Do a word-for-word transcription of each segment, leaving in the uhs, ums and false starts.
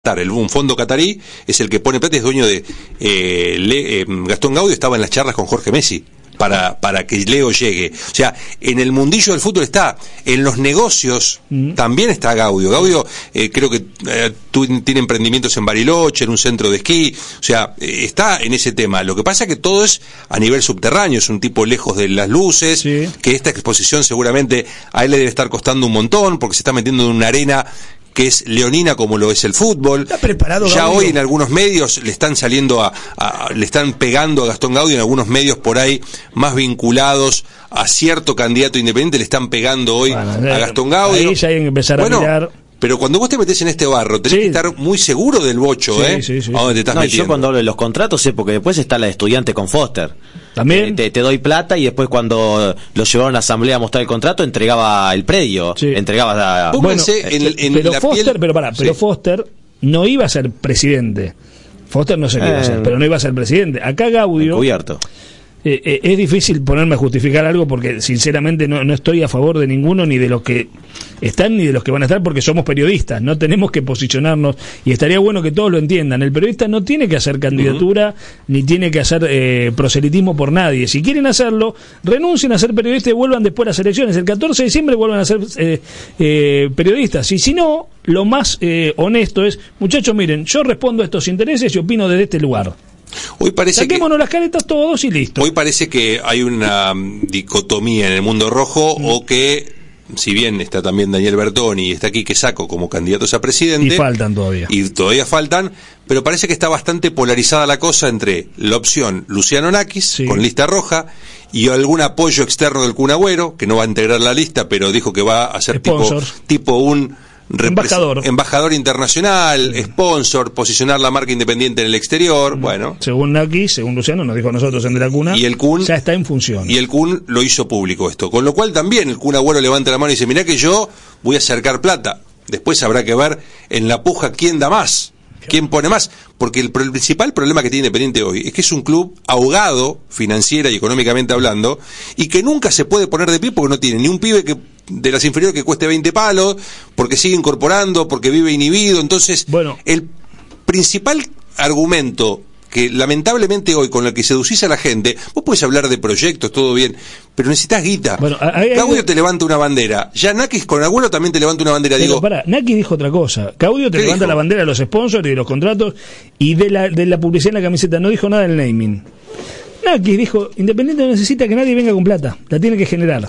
El, un fondo catarí es el que pone plata, es dueño de eh, Le, eh, Gastón Gaudio estaba en las charlas con Jorge Messi para, para que Leo llegue. O sea, en el mundillo del fútbol está, en los negocios mm. también está Gaudio. Gaudio eh, creo que eh, tu, tiene emprendimientos en Bariloche, en un centro de esquí, o sea, eh, está en ese tema. Lo que pasa es que todo es a nivel subterráneo, es un tipo lejos de las luces, sí. que esta exposición seguramente a él le debe estar costando un montón, porque se está metiendo en una arena que es leonina como lo es el fútbol. Está preparado, ya Gaudio. Hoy en algunos medios le están saliendo a, a le están pegando a Gastón Gaudio, en algunos medios por ahí más vinculados a cierto candidato independiente le están pegando hoy bueno, a Gastón Gaudio. Ahí ya hay que empezar bueno, a mirar. Pero cuando vos te metés en este barro, tenés sí. que estar muy seguro del bocho, sí, ¿eh? Sí, sí. ¿A dónde te estás no, metiendo? Yo cuando hablo de los contratos sé, porque después está la de estudiante con Foster. También. Eh, te, te doy plata y después cuando lo llevaron a la asamblea a mostrar el contrato, entregaba el predio. Sí. Entregaba a... Bueno, en, en pero la Foster, piel... pero pará, pero sí. Foster no iba a ser presidente. Foster no sé qué eh... iba a ser, pero no iba a ser presidente. Acá Gaudio... Encubierto. Eh, eh, es difícil ponerme a justificar algo porque sinceramente no, no estoy a favor de ninguno, ni de los que están ni de los que van a estar, porque somos periodistas, no tenemos que posicionarnos, y estaría bueno que todos lo entiendan. El periodista no tiene que hacer candidatura uh-huh. ni tiene que hacer eh, proselitismo por nadie. Si quieren hacerlo, renuncien a ser periodistas y vuelvan después a las elecciones. El catorce de diciembre vuelvan a ser eh, eh, periodistas, y si no, lo más eh, honesto es, muchachos, miren, yo respondo a estos intereses y opino desde este lugar. Hoy parece Saquémonos que, las caretas todos y listo. Hoy parece que hay una dicotomía en el mundo rojo, mm. o que, si bien está también Daniel Bertoni y está aquí que saco como candidatos a presidente, y faltan todavía. Y todavía faltan, pero parece que está bastante polarizada la cosa entre la opción Luciano Nakis, sí. con lista roja, y algún apoyo externo del Kun Agüero, que no va a integrar la lista, pero dijo que va a ser tipo, tipo un... Embajador. Embajador internacional, sí. sponsor, posicionar la marca independiente en el exterior, mm. bueno. Según Naki, según Luciano, nos dijo a nosotros en De la Cuna, y el Kun, ya está en función. Y el Kun lo hizo público esto, con lo cual también el Kun Agüero levanta la mano y dice, mirá que yo voy a acercar plata. Después habrá que ver en la puja quién da más, quién pone más, porque el, el principal problema que tiene Independiente hoy es que es un club ahogado financiera y económicamente hablando, y que nunca se puede poner de pie porque no tiene ni un pibe que de las inferiores que cueste veinte palos, porque sigue incorporando, porque vive inhibido. Entonces, bueno, el principal argumento que lamentablemente hoy con el que seducís a la gente, vos podés hablar de proyectos, todo bien, pero necesitas guita. Bueno, Gaudio te levanta una bandera, ya Nakis con Agüero también te levanta una bandera. Pero digo, pará, Nakis dijo otra cosa. Gaudio te levanta dijo? la bandera de los sponsors y de los contratos y de la, de la publicidad en la camiseta, no dijo nada del naming. Nakis dijo, Independiente no necesita que nadie venga con plata, la tiene que generar.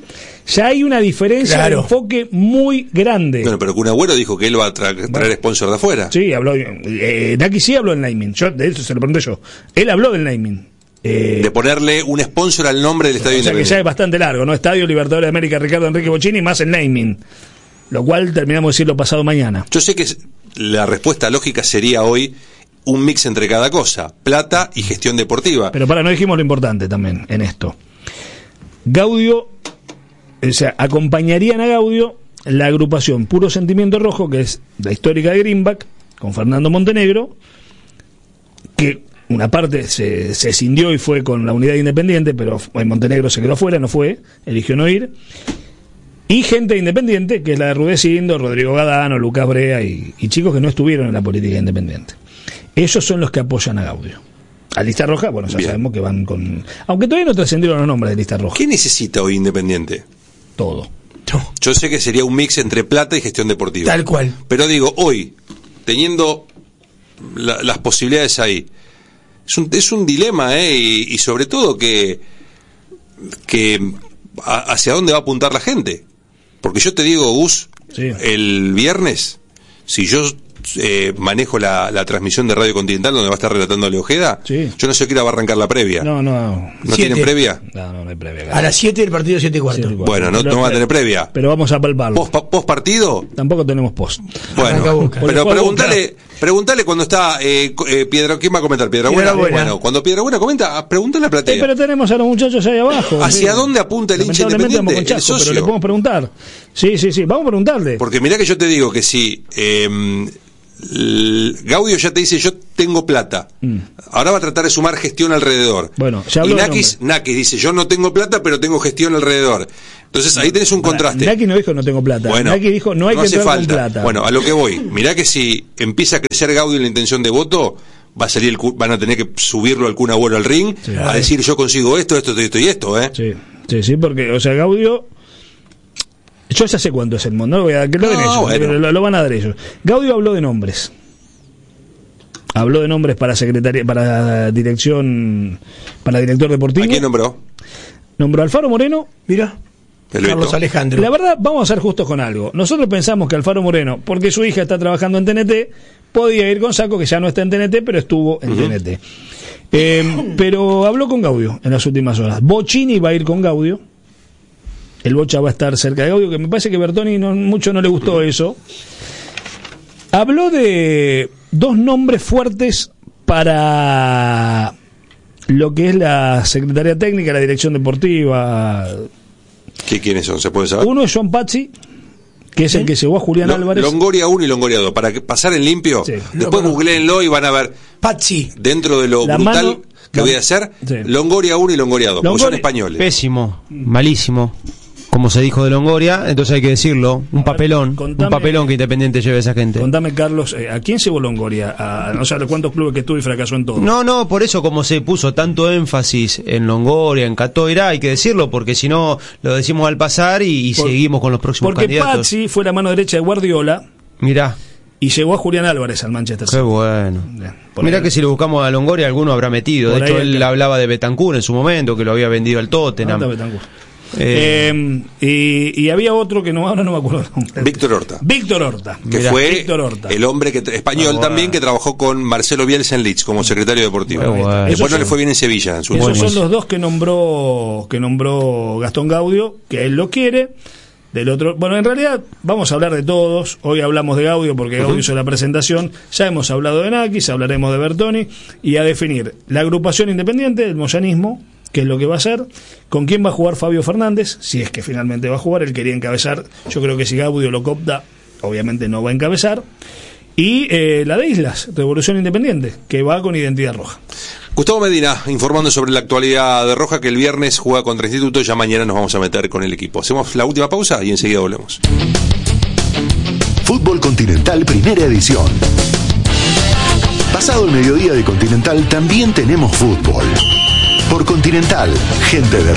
Ya hay una diferencia claro. de enfoque muy grande. Bueno, pero Kun Agüero dijo que él va a tra- traer bueno, sponsor de afuera. Sí, habló. Eh, Naki sí habló del naming. Yo, de eso se lo pregunté yo. Él habló del naming. Eh, de ponerle un sponsor al nombre del Estadio o sea Independiente. Que ya es bastante largo, ¿no? Estadio Libertadores de América Ricardo Enrique Bocini más el naming. Lo cual terminamos de decirlo pasado mañana. Yo sé que la respuesta lógica sería hoy un mix entre cada cosa: plata y gestión deportiva. Pero para, no dijimos lo importante también en esto. Gaudio. O sea, acompañarían a Gaudio la agrupación Puro Sentimiento Rojo, que es la histórica de Greenback, con Fernando Montenegro, que una parte se, se escindió y fue con la Unidad Independiente, pero Montenegro se quedó afuera, no fue, eligió no ir, y gente independiente, que es la de Rudecindo, Rodrigo Gadano, Lucas Brea, y, y chicos que no estuvieron en la política independiente. Esos son los que apoyan a Gaudio. A lista roja, bueno, ya Bien. sabemos que van con... Aunque todavía no trascendieron los nombres de lista roja. ¿Qué necesita hoy Independiente? Todo. Yo sé que sería un mix entre plata y gestión deportiva. Tal cual. Pero digo, hoy, teniendo la, las posibilidades ahí, es un, es un dilema, ¿eh? Y, y sobre todo que, que a, hacia dónde va a apuntar la gente. Porque yo te digo, Gus, sí. el viernes, si yo... Eh, manejo la, la transmisión de Radio Continental donde va a estar relatando Leo Ojeda, sí. yo no sé qué hora va a arrancar la previa. No, no. ¿No siete. tienen previa? No, no, no hay previa. Claro. A las siete del partido siete y cuarto. Bueno, no, no va a tener previa. Pero vamos a palparlo. ¿Post, post partido? Tampoco tenemos post. Bueno, pero preguntale, preguntale cuando está eh, eh, Piedra, ¿quién va a comentar? Piedra Buena. Bueno, cuando Piedra Buena comenta, pregúntale a Platea. Eh, pero tenemos a los muchachos ahí abajo. ¿Hacia sí. dónde apunta el hincha independiente? Con Chasco, el socio. Pero le podemos preguntar. Sí, sí, sí, vamos a preguntarle. Porque mirá que yo te digo que si eh, Gaudio ya te dice, yo tengo plata, mm. ahora va a tratar de sumar gestión alrededor. Bueno, ya habló y Nakis, Nakis dice, yo no tengo plata, pero tengo gestión alrededor. Entonces ahí tenés un contraste. Naki no dijo no tengo plata. Bueno, Naki dijo no hay no que hace entrar falta. con plata. Bueno, a lo que voy. Mirá que si empieza a crecer Gaudio en la intención de voto, va a salir el, van a tener que subirlo al Kun Agüero al ring, sí, a decir yo consigo esto, esto, esto y esto, ¿eh? Sí, sí, sí, porque, o sea, Gaudio... Yo ya sé cuánto es el mundo, no voy a que lo den ellos, bueno. lo, lo van a dar ellos. Gaudio habló de nombres. Habló de nombres para secretaria, para dirección, para director deportivo. ¿A quién nombró? Nombró a Alfaro Moreno. Mira. Peluito. Carlos Alejandro. La verdad, vamos a ser justos con algo. Nosotros pensamos que Alfaro Moreno, porque su hija está trabajando en T N T, podía ir con Saco, que ya no está en T N T, pero estuvo en uh-huh. T N T. Eh, pero habló con Gaudio en las últimas horas. Bocini va a ir con Gaudio. El Bocha va a estar cerca de Gaudio, que me parece que Bertoni no, mucho no le gustó uh-huh. eso. Habló de dos nombres fuertes para lo que es la Secretaría Técnica, la Dirección Deportiva. ¿Qué, ¿Quiénes son? ¿Se puede saber? Uno es John Pazzi, que es ¿Sí? el que llevó a Julián Lo, Álvarez. Longoria uno y Longoria dos, para que pasar en limpio. Sí. Después no, googleenlo y van a ver Pazzi. Dentro de lo la brutal mano, que la, voy a hacer, sí. Longoria uno y Longoria dos, porque son españoles. Pésimo, malísimo. Como se dijo de Longoria, entonces hay que decirlo, un papelón, contame, un papelón que Independiente lleve a esa gente. Contame, Carlos, eh, ¿a quién llevó Longoria? A, no sé, ¿cuántos clubes que tuvo y fracasó en todo? No, no, por eso como se puso tanto énfasis en Longoria, en Catoira, hay que decirlo, porque si no lo decimos al pasar y, y por, seguimos con los próximos porque candidatos. Porque Pazzi fue la mano derecha de Guardiola. Mirá. Y llegó a Julián Álvarez al Manchester City. Qué bueno. Mirá que si lo buscamos a Longoria, alguno habrá metido. De hecho, él que... hablaba de Bentancur en su momento, que lo había vendido al Tottenham. Eh, eh, y, y había otro que no ahora no me acuerdo el nombre. Víctor Horta. Víctor Horta. Que Mirá. fue Víctor Horta. El hombre que español ah, también que trabajó con Marcelo Bielsa en Leeds como secretario deportivo. Ah, bueno. Después no le fue bien en Sevilla. En su esos son los dos que nombró que nombró Gastón Gaudio, que él lo quiere. Del otro, bueno, en realidad vamos a hablar de todos. Hoy hablamos de Gaudio porque Gaudio uh-huh. hizo la presentación. Ya hemos hablado de Nakis, hablaremos de Bertoni y a definir la agrupación independiente, el moyanismo, qué es lo que va a hacer, con quién va a jugar Fabio Fernández, si es que finalmente va a jugar. Él quería encabezar, yo creo que si Gaudio lo copta, obviamente no va a encabezar. Y eh, la de Islas, Revolución Independiente, que va con identidad roja. Gustavo Medina informando sobre la actualidad de Roja, que el viernes juega contra Instituto. Ya mañana nos vamos a meter con el equipo. Hacemos la última pausa y enseguida volvemos. Fútbol Continental, primera edición. Pasado el mediodía de Continental también tenemos fútbol. Por Continental, gente de